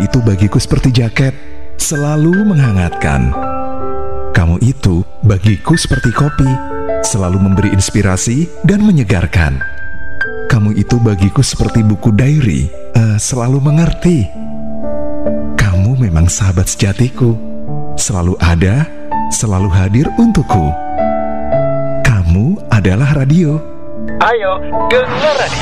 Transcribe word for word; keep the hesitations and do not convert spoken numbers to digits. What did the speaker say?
itu bagiku seperti jaket, selalu menghangatkan. Kamu itu bagiku seperti kopi, selalu memberi inspirasi dan menyegarkan. Kamu itu bagiku seperti buku diary, uh, selalu mengerti. Kamu memang sahabat sejatiku, selalu ada, selalu hadir untukku. Kamu adalah radio. Ayo, dengar radio.